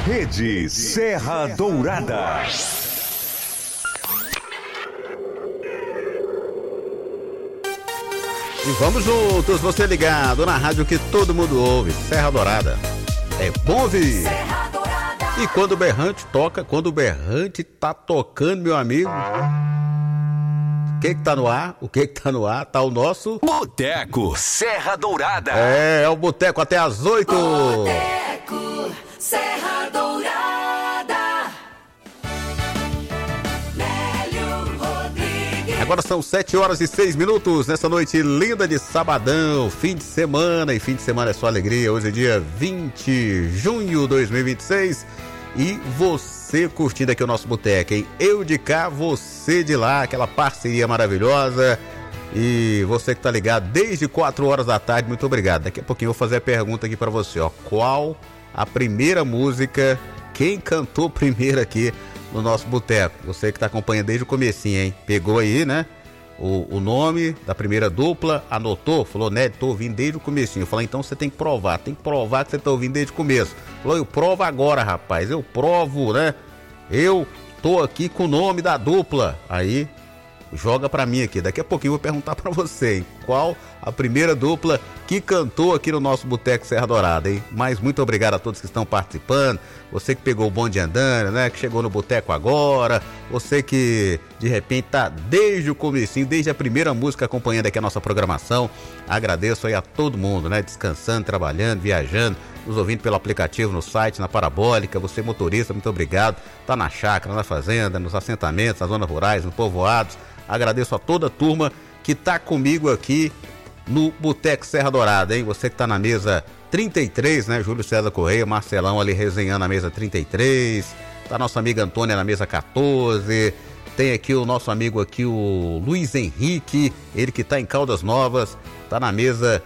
Rede Serra Dourada. E vamos juntos, você ligado na rádio que todo mundo ouve, Serra Dourada. É bom ouvir. Serra Dourada. E quando o berrante toca, quando o berrante tá tocando, meu amigo, o que tá no ar? O que tá no ar? Tá o nosso Boteco Serra Dourada. É o Boteco até às 8. Boteco Serra Dourada. Nélio Rodrigues. Agora são 7h06 nessa noite linda de sabadão, fim de semana, e fim de semana é só alegria. Hoje é dia 20 de junho de 2026 e você curtindo aqui o nosso boteco, hein? Eu de cá, você de lá, aquela parceria maravilhosa. E você que tá ligado desde 4 horas da tarde, muito obrigado. Daqui a pouquinho eu vou fazer a pergunta aqui pra você, ó. Qual a primeira música, quem cantou primeiro aqui no nosso boteco? Você que tá acompanhando desde o comecinho, hein? Pegou aí, né? O nome da primeira dupla, anotou, falou, né, tô ouvindo desde o comecinho. Eu falei, então você tem que provar que você tá ouvindo desde o começo. Falou, eu provo agora, rapaz, eu provo, né? Eu tô aqui com o nome da dupla. Aí, joga pra mim aqui, daqui a pouquinho eu vou perguntar pra você, hein? Qual a primeira dupla que cantou aqui no nosso Boteco Serra Dourada, hein? Mas muito obrigado a todos que estão participando, você que pegou o bonde andando, né? Que chegou no Boteco agora, você que de repente tá desde o comecinho, desde a primeira música acompanhando aqui a nossa programação. Agradeço aí a todo mundo, né? Descansando, trabalhando, viajando, nos ouvindo pelo aplicativo, no site, na Parabólica. Você motorista, muito obrigado. Tá na chácara, na fazenda, nos assentamentos, nas zonas rurais, nos povoados. Agradeço a toda a turma que tá comigo aqui no Boteco Serra Dourada, hein? Você que tá na mesa 33, né? Júlio César Correia, Marcelão ali resenhando a mesa 33. Tá nossa amiga Antônia na mesa 14. Tem aqui o nosso amigo aqui, o Luiz Henrique, ele que tá em Caldas Novas, tá na mesa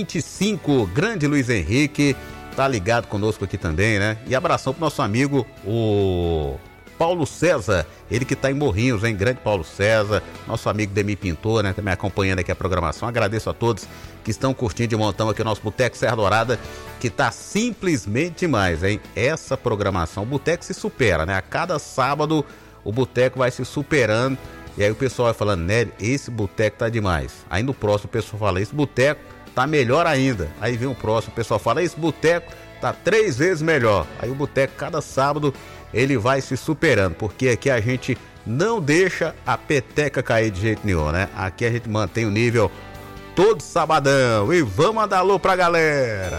25. Grande Luiz Henrique, tá ligado conosco aqui também, né? E abração pro nosso amigo, o Paulo César, ele que tá em Morrinhos, hein? Grande Paulo César, nosso amigo Demi Pintor, né? Também acompanhando aqui a programação. Agradeço a todos que estão curtindo de montão aqui o nosso Boteco Serra Dourada, que tá simplesmente demais, hein? Essa programação, o Boteco se supera, né? A cada sábado o Boteco vai se superando, e aí o pessoal vai falando, né? Esse Boteco tá demais. Aí no próximo o pessoal fala, esse Boteco tá melhor ainda. Aí vem o próximo, o pessoal fala, esse Boteco tá 3 vezes melhor. Aí o Boteco, cada sábado, ele vai se superando, porque aqui a gente não deixa a peteca cair de jeito nenhum, né? Aqui a gente mantém o nível todo sabadão. E vamos mandar alô pra galera.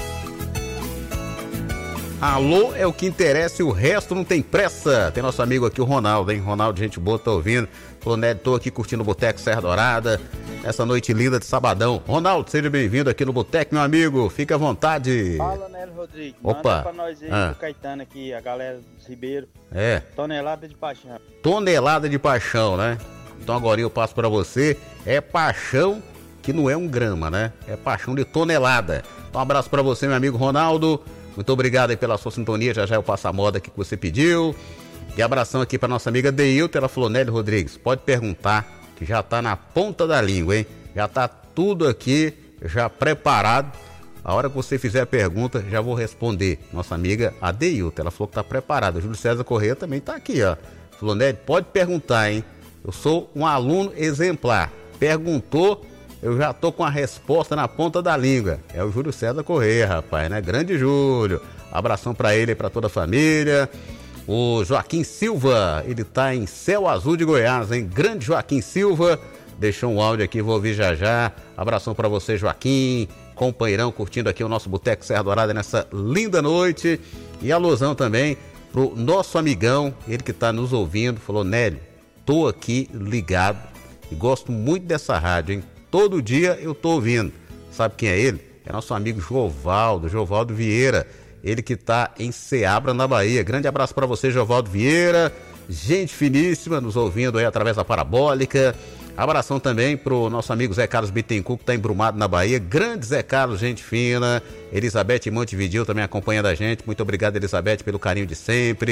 Alô é o que interessa e o resto não tem pressa. Tem nosso amigo aqui, o Ronaldo, hein? Ronaldo, gente boa, tá ouvindo. Falou, né, tô aqui curtindo o Boteco Serra Dourada, essa noite linda de sabadão. Ronaldo, seja bem-vindo aqui no Boteco, meu amigo. Fica à vontade. Fala, Nélio Rodrigues. Opa. Manda pra nós aí, do Caetano aqui, a galera dos Ribeiro. É. Tonelada de paixão. Tonelada de paixão, né? Então agora eu passo pra você. É paixão que não é 1 grama, né? É paixão de tonelada. Então um abraço pra você, meu amigo Ronaldo. Muito obrigado aí pela sua sintonia. Já eu passo a moda aqui que você pediu. E abração aqui pra nossa amiga Deilton. Ela falou, Nélio Rodrigues, pode perguntar, que já tá na ponta da língua, hein? Já tá tudo aqui, já preparado. A hora que você fizer a pergunta, já vou responder. Nossa amiga Deilton, ela falou que tá preparada. Júlio César Correia também tá aqui, ó. Falou, Nélio, pode perguntar, hein? Eu sou um aluno exemplar. Perguntou, eu já tô com a resposta na ponta da língua. É o Júlio César Correia, rapaz, né? Grande Júlio. Abração pra ele e pra toda a família. O Joaquim Silva, ele tá em Céu Azul de Goiás, hein? Grande Joaquim Silva. Deixou um áudio aqui, vou ouvir já já. Abração pra você, Joaquim. Companheirão, curtindo aqui o nosso Boteco Serra Dourada nessa linda noite. E alusão também pro nosso amigão, ele que tá nos ouvindo. Falou, Nélio, tô aqui ligado e gosto muito dessa rádio, hein? Todo dia eu tô ouvindo. Sabe quem é ele? É nosso amigo Jovaldo Vieira. Ele que tá em Ceabra, na Bahia. Grande abraço para você, Jovaldo Vieira. Gente finíssima, nos ouvindo aí através da Parabólica. Abração também pro nosso amigo Zé Carlos Bittencourt, que tá em Brumado, na Bahia. Grande Zé Carlos, gente fina. Elizabeth Montevidil também acompanhando a gente. Muito obrigado, Elizabeth, pelo carinho de sempre.